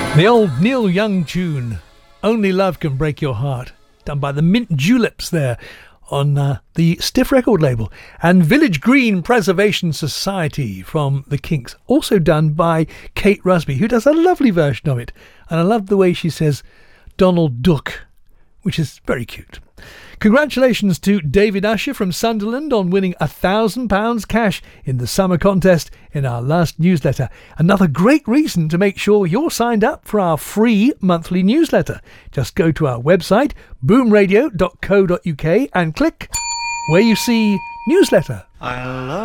The old Neil Young tune, Only Love Can Break Your Heart, done by the Mint Juleps there on the Stiff record label. And Village Green Preservation Society from the Kinks, also done by Kate Rusby, who does a lovely version of it. And I love the way she says Donald Duck, which is very cute. Congratulations to David Usher from Sunderland on winning £1,000 cash in the summer contest in our last newsletter. Another great reason to make sure you're signed up for our free monthly newsletter. Just go to our website, boomradio.co.uk, and click where you see newsletter. I love